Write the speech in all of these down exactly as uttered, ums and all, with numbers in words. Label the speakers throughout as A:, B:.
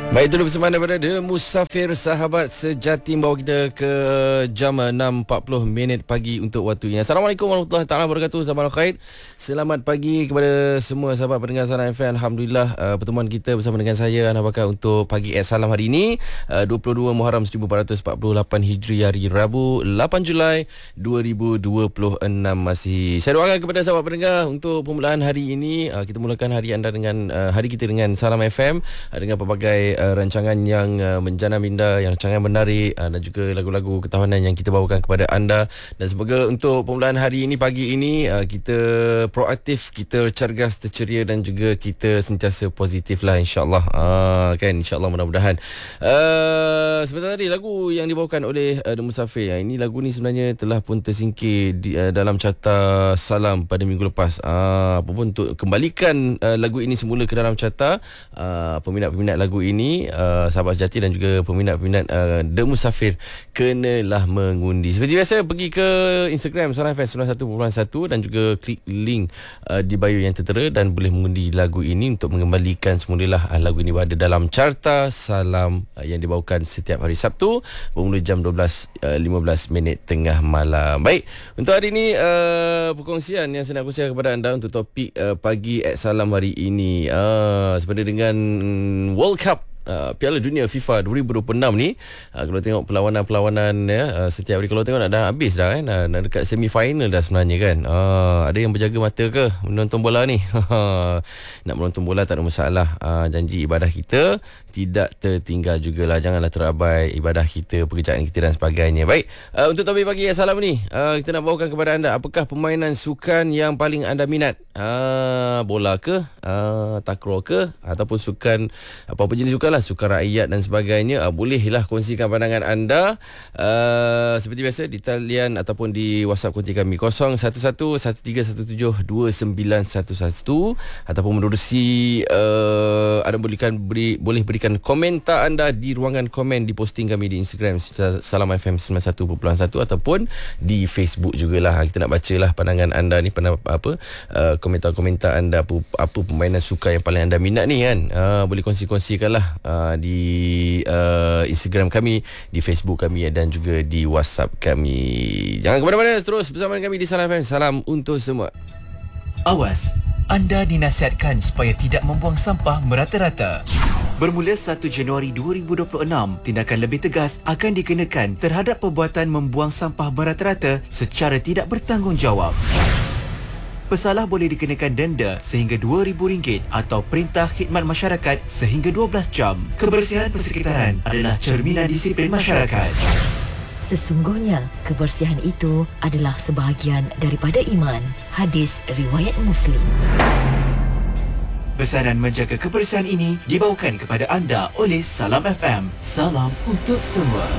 A: Baik, itu bersama daripada The Musafir, sahabat sejati, membawa kita ke jam enam empat puluh minit pagi untuk waktunya. Assalamualaikum warahmatullahi taala wabarakatuh. Salam khair. Selamat pagi kepada semua sahabat pendengar Salam F M. Alhamdulillah, uh, pertemuan kita bersama dengan saya Ana Bakar untuk pagi es salam hari ini, uh, dua puluh dua Muharram seribu empat ratus empat puluh lapan Hijri, hari Rabu lapan Julai dua ribu dua puluh enam masih. Saya doakan kepada sahabat pendengar untuk permulaan hari ini. Uh, kita mulakan hari anda dengan uh, hari kita dengan Salam F M, uh, dengan pelbagai Uh, rancangan yang uh, menjana minda, yang rancangan menarik, uh, dan juga lagu-lagu ketahanan yang kita bawakan kepada anda. Dan semoga untuk permulaan hari ini, pagi ini, uh, kita proaktif, kita cergas, terceria dan juga kita sentiasa positif lah, insyaAllah. uh, Kan, insyaAllah, mudah-mudahan. uh, Sebentar tadi lagu yang dibawakan oleh uh, The Musafir, uh, ini lagu ni sebenarnya telah pun tersingkir di, uh, dalam carta Salam pada minggu lepas. uh, Apa pun untuk kembalikan uh, lagu ini semula ke dalam carta, uh, peminat-peminat lagu ini, Uh, sahabat sejati dan juga peminat-peminat uh, The Musafir, kenalah mengundi. Seperti biasa, pergi ke Instagram Salam F M sembilan puluh satu perpuluhan satu dan juga klik link uh, di bio yang tertera dan boleh mengundi lagu ini untuk mengembalikan semulalah uh, lagu ini berada dalam carta Salam uh, yang dibawakan setiap hari Sabtu bermula jam dua belas lima belas minit tengah malam. Baik, untuk hari ini uh, perkongsian yang saya nak kongsikan kepada anda untuk topik uh, pagi at Salam hari ini, uh, sebenarnya dengan World Cup Uh, Piala Dunia FIFA dua ribu dua puluh enam ni, uh, kalau tengok perlawanan-perlawanan ya, uh, setiap hari, kalau tengok dah, dah habis dah kan, uh, dah dekat semi final dah sebenarnya kan. uh, Ada yang berjaga mata ke menonton bola ni? Nak menonton bola tak ada masalah, uh, janji ibadah kita tidak tertinggal jugalah. Janganlah terabai ibadah kita, pekerjaan kita dan sebagainya. Baik, uh, untuk topik pagi Salam ni, uh, kita nak bawakan kepada anda, apakah permainan sukan yang paling anda minat? uh, Bola ke, uh, takraw ke, ataupun sukan apa-apa jenis sukan lah, sukan rakyat dan sebagainya. uh, Bolehlah kongsikan pandangan anda, uh, seperti biasa di talian ataupun di WhatsApp konti kami kosong satu satu satu tiga satu tujuh dua sembilan satu satu, ataupun menerusi uh, anda bolehkan beri, boleh berikan komentar anda di ruangan komen di posting kami di Instagram Salam F M sembilan puluh satu perpuluhan satu ataupun di Facebook jugalah. Kita nak bacalah pandangan anda ni, pandangan apa, uh, komentar-komentar anda, apa, apa permainan sukan yang paling anda minat ni kan. uh, Boleh kongsi-kongsikanlah Uh, di uh, Instagram kami, di Facebook kami dan juga di WhatsApp kami. Jangan ke mana-mana, terus bersama kami di Salam F M. Salam untuk semua.
B: Awas, anda dinasihatkan supaya tidak membuang sampah merata-rata. Bermula satu Januari dua ribu dua puluh enam, tindakan lebih tegas akan dikenakan terhadap perbuatan membuang sampah merata-rata secara tidak bertanggungjawab. Pesalah boleh dikenakan denda sehingga dua ribu ringgit atau perintah khidmat masyarakat sehingga dua belas jam. Kebersihan persekitaran adalah cerminan disiplin masyarakat.
C: Sesungguhnya, kebersihan itu adalah sebahagian daripada iman. Hadis riwayat Muslim.
B: Pesanan menjaga kebersihan ini dibawakan kepada anda oleh Salam F M. Salam untuk semua.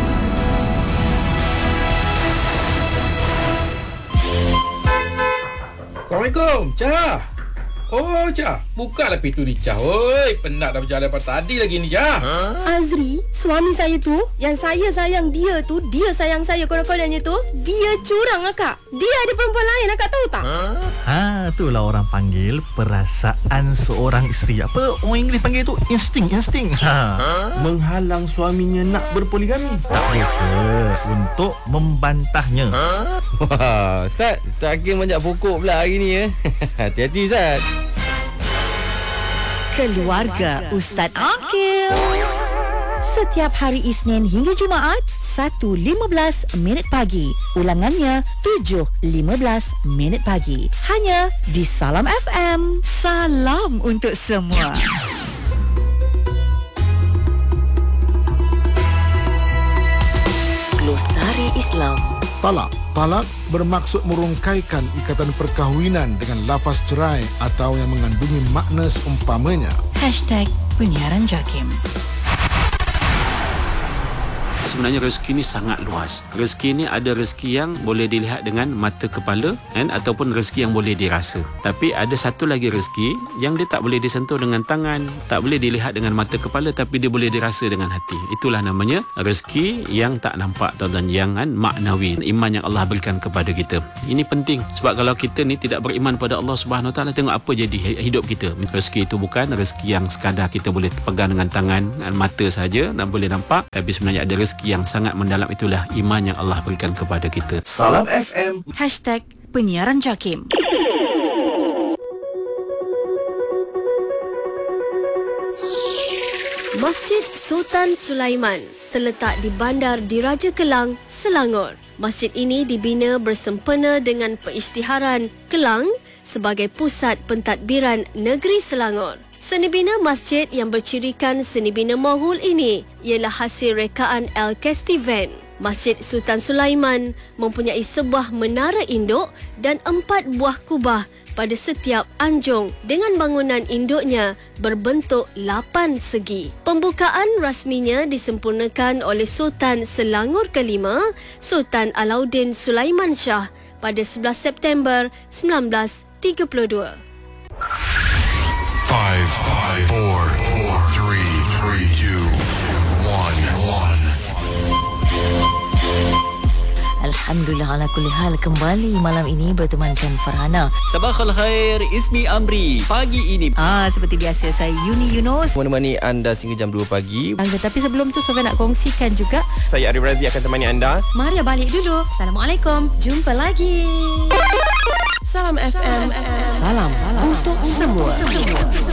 D: Assalamualaikum, Cah. Oh, Cah, bukalah pintu ni, Cah. Oi, penat dah berjalan daripada tadi lagi ni, Cah.
E: Ha? Azri, suami saya tu, yang saya sayang dia tu, dia sayang saya konon-kononnya tu, dia curang, Akak. Dia ada perempuan lain, Akak tahu tak?
F: Ha? Ha, itulah orang panggil perasaan seorang isteri. Apa orang Inggeris panggil tu? Insting, insting. Ha.
D: Ha? Menghalang suaminya nak berpoligami.
F: Tak biasa untuk membantahnya.
A: Ha? Wah, Ustaz, Ustaz Hakim banyak pokok pula hari ni ya. Hati-hati, Ustaz.
C: Keluarga Ustaz Akil. Setiap hari Isnin hingga Jumaat, satu lima belas minit pagi. Ulangannya, tujuh lima belas minit pagi. Hanya di Salam F M. Salam untuk semua. Glosari Islam.
G: Talak. Talak bermaksud merungkaikan ikatan perkahwinan dengan lafaz cerai atau yang mengandungi makna seumpamanya.
C: Hashtag Penyiaran Jakim.
H: sebenarnya rezeki ni sangat luas. Rezeki ni ada rezeki yang boleh dilihat dengan mata kepala kan, ataupun rezeki yang boleh dirasa. Tapi ada satu lagi rezeki yang dia tak boleh disentuh dengan tangan, tak boleh dilihat dengan mata kepala, tapi dia boleh dirasa dengan hati. Itulah namanya rezeki yang tak nampak, tuan-tuan, yang kan, maknawi, iman yang Allah berikan kepada kita. Ini penting sebab kalau kita ni tidak beriman pada Allah Subhanahu Wa Taala, tengok apa jadi hidup kita. Rezeki itu bukan rezeki yang sekadar kita boleh pegang dengan tangan dan mata saja dan boleh nampak, tapi sebenarnya ada rezeki yang sangat mendalam. Itulah iman yang Allah berikan kepada kita.
B: Salam F M.
C: Hashtag Penyiaran Jakim.
E: Masjid Sultan Sulaiman terletak di Bandar Diraja Kelang, Selangor. Masjid ini dibina bersempena dengan Perisytiharan Kelang sebagai pusat pentadbiran negeri Selangor. Seni bina masjid yang bercirikan seni bina Moghul ini ialah hasil rekaan Al-Kestivan. Masjid Sultan Sulaiman mempunyai sebuah menara induk dan empat buah kubah pada setiap anjung dengan bangunan induknya berbentuk lapan segi. Pembukaan rasminya disempurnakan oleh Sultan Selangor kelima, Sultan Alauddin Sulaiman Shah pada sebelas September sembilan belas tiga puluh dua.
I: five, five, four, four, three, three, two, one, one.
C: Alhamdulillah ala kulli hal, kembali malam ini bertemankan Farhana.
J: Sabahul khair, Ismi Amri. Pagi ini
C: Ah, seperti biasa saya Yuni Yunus
A: Menemani anda sehingga jam dua pagi.
C: Tapi sebelum tu Sofia nak kongsikan juga.
A: Saya Arif Razi akan temani anda.
E: Maria balik dulu. Assalamualaikum. Jumpa lagi. Salam F M.
C: Salam, salam untuk semua.